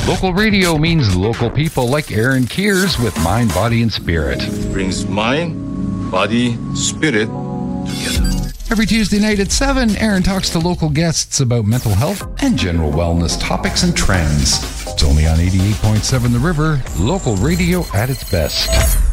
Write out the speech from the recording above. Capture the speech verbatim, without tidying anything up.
Local radio means local people like Aaron Keers with Mind, Body, and Spirit. Brings mind, body, spirit together. Every Tuesday night at seven, Aaron talks to local guests about mental health and general wellness topics and trends. It's only on eighty-eight point seven The River, local radio at its best.